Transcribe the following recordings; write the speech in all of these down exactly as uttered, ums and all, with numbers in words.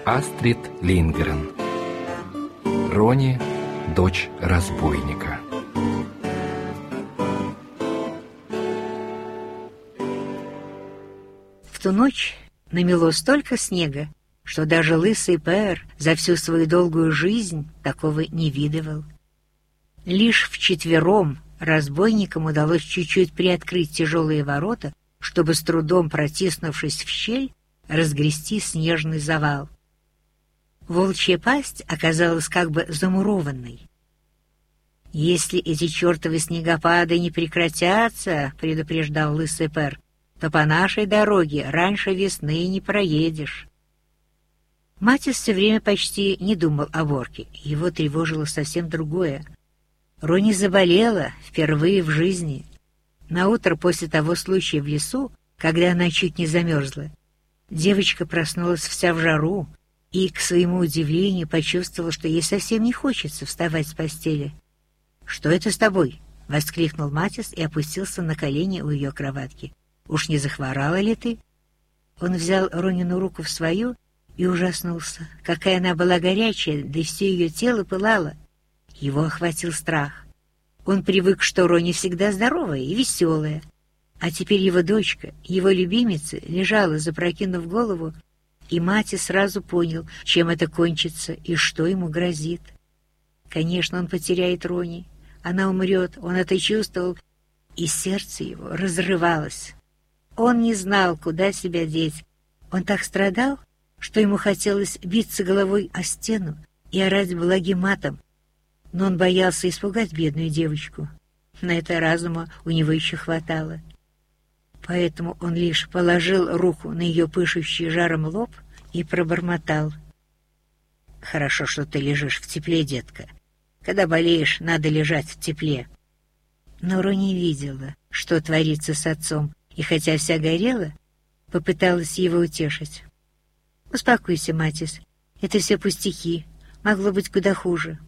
Астрид Линдгрен. Рони, дочь разбойника. В ту ночь намело столько снега, что даже лысый Пэр за всю свою долгую жизнь такого не видывал. Лишь вчетвером разбойникам удалось чуть-чуть приоткрыть тяжелые ворота, чтобы, с трудом протиснувшись в щель, разгрести снежный завал. Волчья пасть оказалась как бы замурованной. «Если эти чертовы снегопады не прекратятся, — предупреждал лысый Пэр, — то по нашей дороге раньше весны не проедешь». Матис все время почти не думал о ворке, его тревожило совсем другое. Рони заболела впервые в жизни. Наутро после того случая в лесу, когда она чуть не замерзла, девочка проснулась вся в жару и, к своему удивлению, почувствовала, что ей совсем не хочется вставать с постели. «Что это с тобой?» — воскликнул Матис и опустился на колени у ее кроватки. «Уж не захворала ли ты?» Он взял Ронину руку в свою и ужаснулся. Какая она была горячая, да и все ее тело пылало. Его охватил страх. Он привык, что Рони всегда здоровая и веселая, а теперь его дочка, его любимица, лежала, запрокинув голову, и Матис сразу понял, чем это кончится и что ему грозит. Конечно, он потеряет Рони, она умрет, он это чувствовал, и сердце его разрывалось. Он не знал, куда себя деть. Он так страдал, что ему хотелось биться головой о стену и орать благим матом, но он боялся испугать бедную девочку. На это разума у него еще хватало. Поэтому он лишь положил руку на ее пышущий жаром лоб и пробормотал: «Хорошо, что ты лежишь в тепле, детка. Когда болеешь, надо лежать в тепле». Но Рони видела, что творится с отцом, и хотя вся горела, попыталась его утешить. «Успокойся, Матис, это все пустяки, могло быть куда хуже».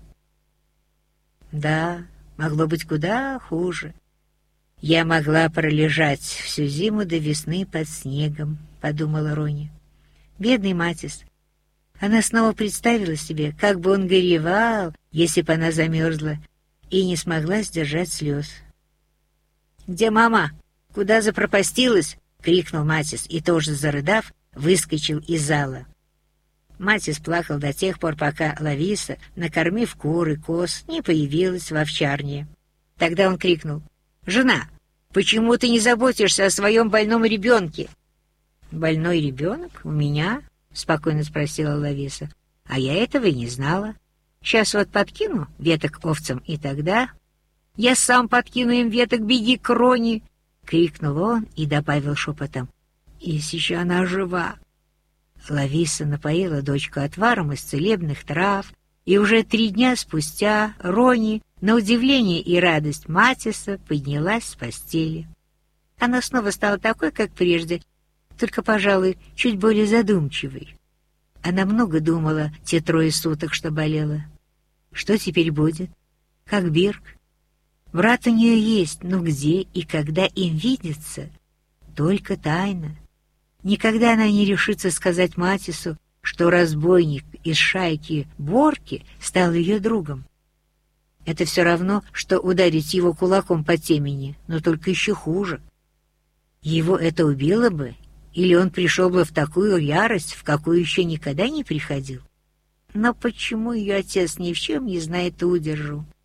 «Да, могло быть куда хуже. Я могла пролежать всю зиму до весны под снегом», — подумала Рони. Бедный Матис. Она снова представила себе, как бы он горевал, если бы она замерзла, и не смогла сдержать слез. «Где мама? Куда запропастилась?» — крикнул Матис, и тоже зарыдав, выскочил из зала. Матис плакал до тех пор, пока Лависа, накормив кур и коз, не появилась в овчарне. Тогда он крикнул: «Жена, почему ты не заботишься о своем больном ребенке?» «Больной ребенок? У меня?» — спокойно спросила Лависа. «А я этого и не знала. Сейчас вот подкину веток овцам, и тогда...» «Я сам подкину им веток, беги к Рони!» — крикнул он и добавил шепотом: «Если еще она жива». Лависа напоила дочку отваром из целебных трав, и уже три дня спустя Рони, на удивление и радость Матиса, поднялась с постели. Она снова стала такой, как прежде, только, пожалуй, чуть более задумчивой. Она много думала те трое суток, что болела. Что теперь будет? Как Бирк? Брат у нее есть, но где и когда им видеться? Только тайна. Никогда она не решится сказать Матису, что разбойник из шайки Борки стал ее другом. Это все равно, что ударить его кулаком по темени, но только еще хуже. Его это убило бы, или он пришел бы в такую ярость, в какую еще никогда не приходил. Но почему ее отец ни в чем не знает удержу?